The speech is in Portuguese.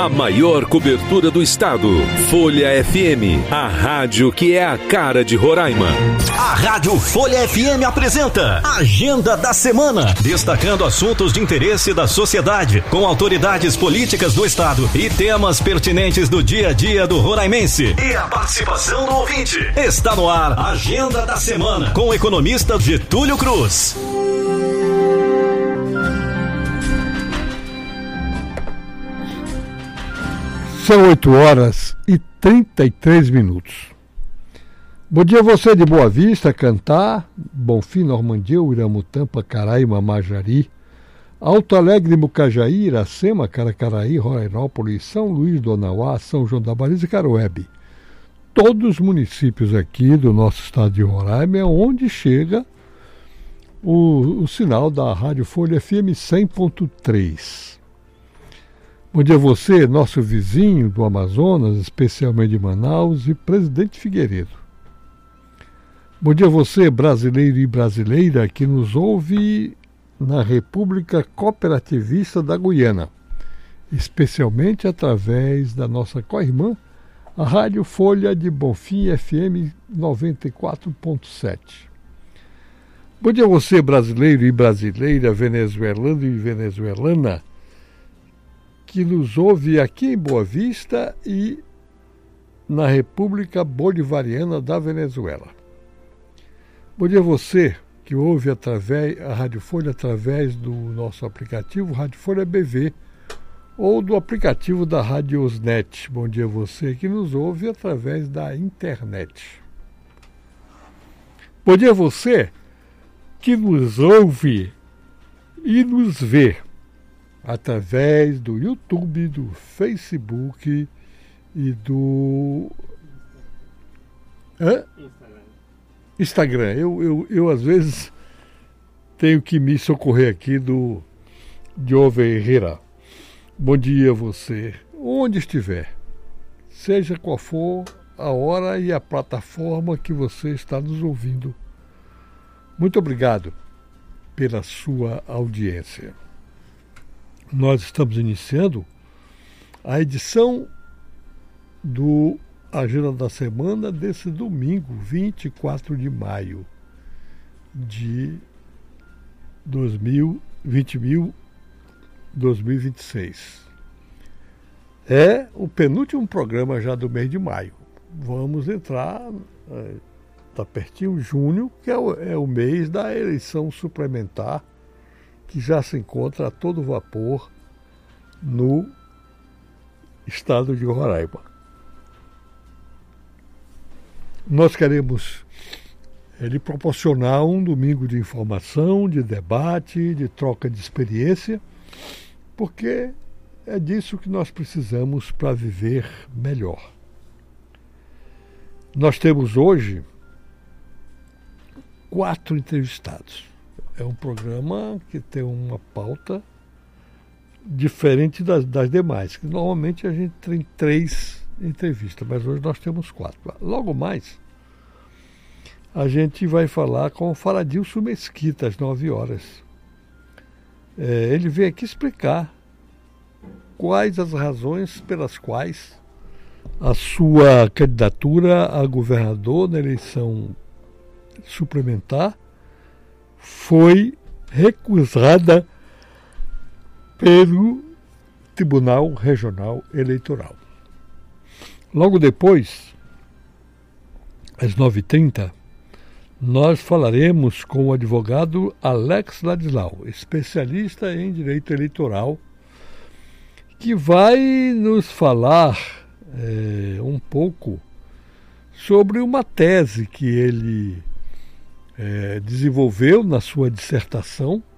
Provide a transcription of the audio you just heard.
A maior cobertura do estado. Folha FM, a rádio que é a cara de Roraima. A Rádio Folha FM apresenta Agenda da Semana, destacando assuntos de interesse da sociedade, com autoridades políticas do estado e temas pertinentes do dia a dia do roraimense. E a participação do ouvinte. Está no ar Agenda da Semana, com o economista Getúlio Cruz. São 8h33. Bom dia a você de Boa Vista, Cantar, Bonfim, Normandia, Uiramutam, Pacaraima, Majari, Alto Alegre, Mucajaí, Iracema, Caracaraí, Rorairópolis, São Luís do Onauá, São João da Baliza e Caroebe. Todos os municípios aqui do nosso estado de Roraima é onde chega o sinal da Rádio Folha FM 100.3. Bom dia a você, nosso vizinho do Amazonas, especialmente de Manaus e Presidente Figueiredo. Bom dia a você, brasileiro e brasileira, que nos ouve na República Cooperativista da Guiana, especialmente através da nossa co-irmã, a Rádio Folha de Bonfim FM 94.7. Bom dia a você, brasileiro e brasileira, venezuelano e venezuelana, que nos ouve aqui em Boa Vista e na República Bolivariana da Venezuela. Bom dia a você que ouve a Rádio Folha através do nosso aplicativo Rádio Folha BV ou do aplicativo da Radiosnet. Bom dia a você que nos ouve através da internet. Bom dia a você que nos ouve e nos vê através do YouTube, do Facebook e do Instagram. Eu às vezes tenho que me socorrer aqui do Diogo Herrera. Bom dia a você, onde estiver, seja qual for a hora e a plataforma que você está nos ouvindo. Muito obrigado pela sua audiência. Nós estamos iniciando a edição do Agenda da Semana desse domingo, 24 de maio de 2026. É o penúltimo programa já do mês de maio. Vamos entrar, está pertinho, junho, que é o mês da eleição suplementar, que já se encontra a todo vapor no estado de Roraima. Nós queremos lhe proporcionar um domingo de informação, de debate, de troca de experiência, porque é disso que nós precisamos para viver melhor. Nós temos hoje 4 entrevistados. É um programa que tem uma pauta diferente das demais, que normalmente a gente tem 3 entrevistas, mas hoje nós temos 4. Logo mais, a gente vai falar com o Faradilson Mesquita, às 9h. Ele veio aqui explicar quais as razões pelas quais a sua candidatura a governador na eleição suplementar foi recusada pelo Tribunal Regional Eleitoral. Logo depois, às 9h30, nós falaremos com o advogado Alex Ladislau, especialista em direito eleitoral, que vai nos falar um pouco sobre uma tese que ele desenvolveu na sua dissertação